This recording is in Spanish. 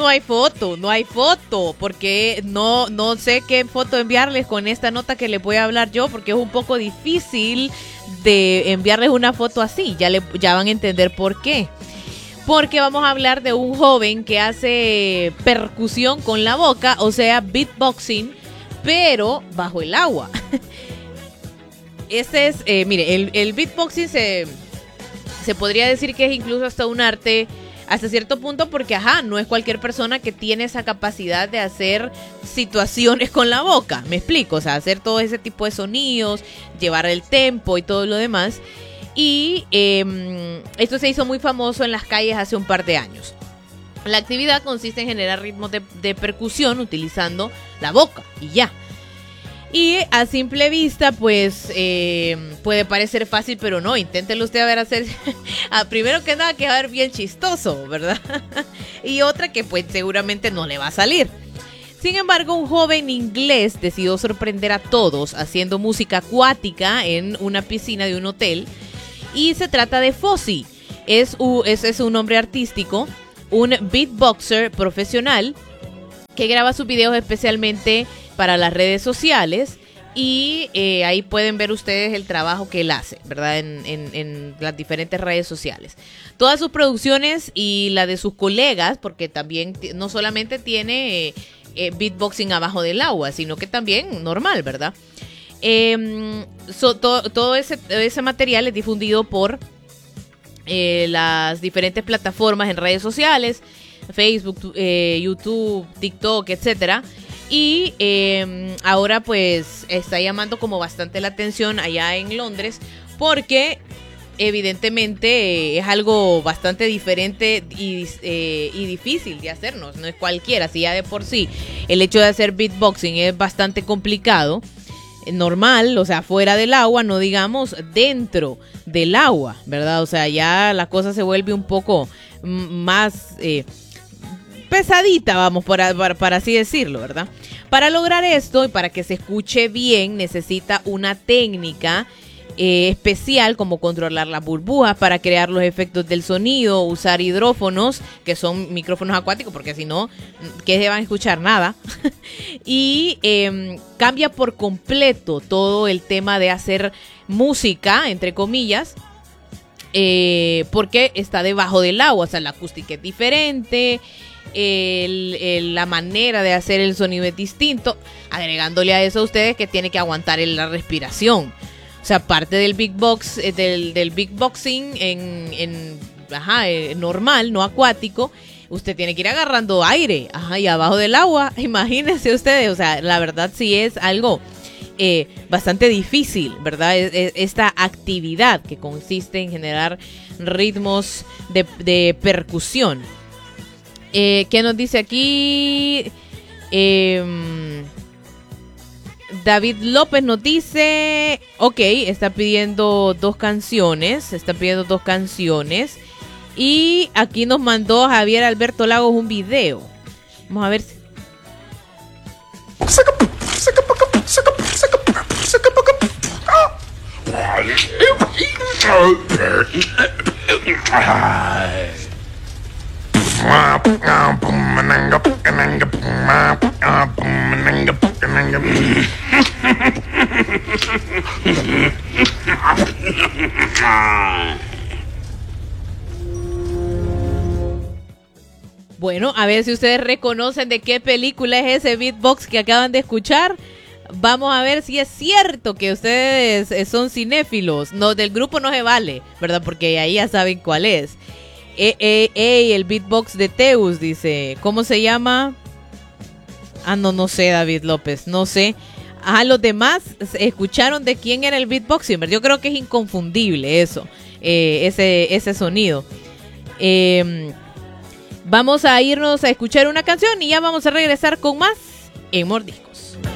no hay foto, porque no sé qué foto enviarles con esta nota que les voy a hablar yo, porque es un poco difícil de enviarles una foto así, ya van a entender por qué. Porque vamos a hablar de un joven que hace percusión con la boca, o sea, beatboxing, pero bajo el agua. Ese es, mire, el beatboxing se podría decir que es incluso hasta un arte hasta cierto punto porque, no es cualquier persona que tiene esa capacidad de hacer situaciones con la boca, me explico, o sea, hacer todo ese tipo de sonidos, llevar el tempo y todo lo demás. Y esto se hizo muy famoso en las calles hace un par de años. La actividad consiste en generar ritmos de percusión utilizando la boca y ya. Y a simple vista, pues, puede parecer fácil, pero no, inténtelo usted a ver hacer. Primero que nada, que va a ver bien chistoso, ¿verdad? Y otra que, pues, seguramente no le va a salir. Sin embargo, un joven inglés decidió sorprender a todos haciendo música acuática en una piscina de un hotel. Y se trata de Fozzy. Es un nombre artístico, un beatboxer profesional que graba sus videos especialmente para las redes sociales y ahí pueden ver ustedes el trabajo que él hace, ¿verdad? En las diferentes redes sociales. Todas sus producciones y la de sus colegas, porque también no solamente tiene beatboxing abajo del agua, sino que también normal, ¿verdad? Todo ese material es difundido por las diferentes plataformas en redes sociales, Facebook, YouTube, TikTok, etcétera. Y ahora pues está llamando como bastante la atención allá en Londres porque evidentemente es algo bastante diferente y difícil de hacer, no es cualquiera. Si ya de por sí el hecho de hacer beatboxing es bastante complicado, normal, o sea, fuera del agua, no digamos dentro del agua, ¿verdad? O sea, ya la cosa se vuelve un poco más pesadita, vamos, para así decirlo, ¿verdad? Para lograr esto y para que se escuche bien, necesita una técnica especial como controlar las burbujas para crear los efectos del sonido, usar hidrófonos, que son micrófonos acuáticos, porque si no, ¿qué se van a escuchar? Nada. Y cambia por completo todo el tema de hacer música, entre comillas, porque está debajo del agua, o sea, la acústica es diferente, la manera de hacer el sonido es distinto, agregándole a eso a ustedes que tiene que aguantar la respiración. O sea, parte del del beatboxing normal, no acuático, usted tiene que ir agarrando aire, y abajo del agua, imagínense ustedes, o sea, la verdad sí es algo bastante difícil, ¿verdad? Esta actividad que consiste en generar ritmos de percusión. ¿Qué nos dice aquí? David López nos dice, está pidiendo dos canciones, y aquí nos mandó Javier Alberto Lagos un video. Vamos a ver si... Bueno, a ver si ustedes reconocen de qué película es ese beatbox que acaban de escuchar. Vamos a ver si es cierto que ustedes son cinéfilos. No, del grupo no se vale, ¿verdad? Porque ahí ya saben cuál es. El beatbox de Teus, dice. ¿Cómo se llama? No sé, David López, no sé. Los demás escucharon de quién era el beatboxing. Yo creo que es inconfundible eso, ese sonido. Vamos a irnos a escuchar una canción y ya vamos a regresar con más en Mordiscos.